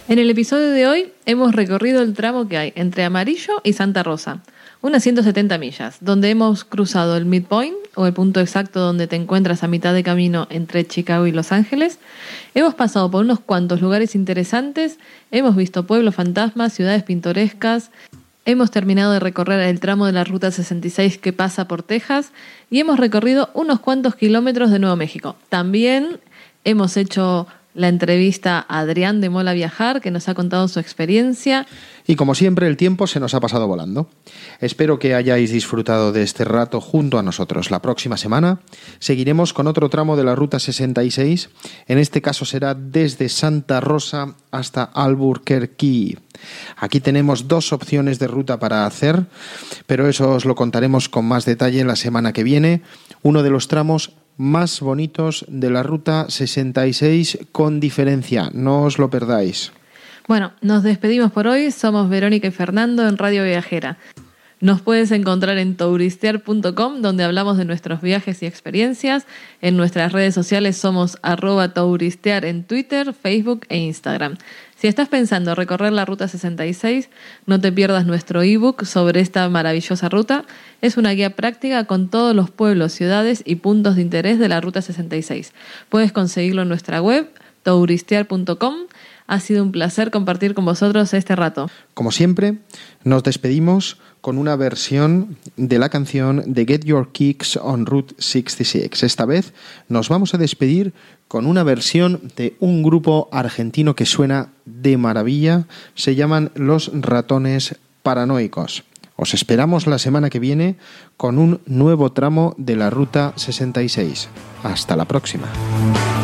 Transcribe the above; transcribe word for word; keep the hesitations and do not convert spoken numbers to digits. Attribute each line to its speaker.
Speaker 1: En el episodio de hoy hemos recorrido el tramo que hay entre Amarillo y Santa Rosa, unas ciento setenta millas, donde hemos cruzado el midpoint, o el punto exacto donde te encuentras a mitad de camino entre Chicago y Los Ángeles. Hemos pasado por unos cuantos lugares interesantes, hemos visto pueblos fantasmas, ciudades pintorescas, hemos terminado de recorrer el tramo de la Ruta sesenta y seis que pasa por Texas y hemos recorrido unos cuantos kilómetros de Nuevo México. También hemos hecho la entrevista a Adrián de Mola Viajar, que nos ha contado su experiencia.
Speaker 2: Y como siempre, el tiempo se nos ha pasado volando. Espero que hayáis disfrutado de este rato junto a nosotros. La próxima semana seguiremos con otro tramo de la Ruta sesenta y seis. En este caso será desde Santa Rosa hasta Albuquerque. Aquí tenemos dos opciones de ruta para hacer, pero eso os lo contaremos con más detalle la semana que viene. Uno de los tramos más bonitos de la Ruta sesenta y seis con diferencia. No os lo perdáis.
Speaker 1: Bueno, nos despedimos por hoy. Somos Verónica y Fernando en Radio Viajera. Nos puedes encontrar en touristear punto com, donde hablamos de nuestros viajes y experiencias. En nuestras redes sociales somos arroba touristear en Twitter, Facebook e Instagram. Si estás pensando recorrer la Ruta sesenta y seis, no te pierdas nuestro ebook sobre esta maravillosa ruta. Es una guía práctica con todos los pueblos, ciudades y puntos de interés de la Ruta sesenta y seis. Puedes conseguirlo en nuestra web, touristear punto com. Ha sido un placer compartir con vosotros este rato.
Speaker 2: Como siempre, nos despedimos con una versión de la canción de Get Your Kicks on Route sesenta y seis. Esta vez nos vamos a despedir con una versión de un grupo argentino que suena de maravilla. Se llaman Los Ratones Paranoicos. Os esperamos la semana que viene con un nuevo tramo de la Ruta sesenta y seis. Hasta la próxima.